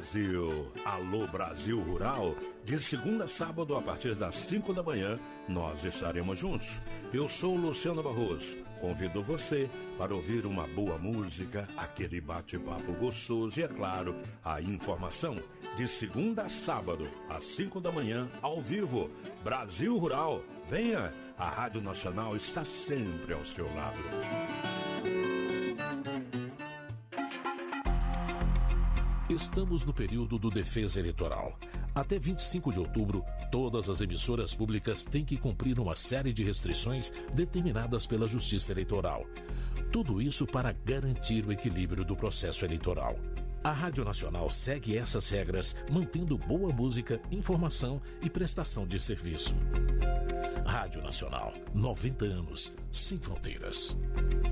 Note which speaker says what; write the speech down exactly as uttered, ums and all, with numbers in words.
Speaker 1: Brasil. Alô Brasil Rural. De segunda a sábado, a partir das cinco da manhã, nós estaremos juntos. Eu sou Luciano Barroso. Convido você para ouvir uma boa música, aquele bate-papo gostoso e, é claro, a informação. De segunda a sábado, às cinco da manhã, ao vivo. Brasil Rural. Venha, a Rádio Nacional está sempre ao seu lado.
Speaker 2: Estamos no período do Defesa Eleitoral. Até vinte e cinco de outubro, todas as emissoras públicas têm que cumprir uma série de restrições determinadas pela Justiça Eleitoral. Tudo isso para garantir o equilíbrio do processo eleitoral. A Rádio Nacional segue essas regras, mantendo boa música, informação e prestação de serviço. Rádio Nacional, noventa anos, sem fronteiras.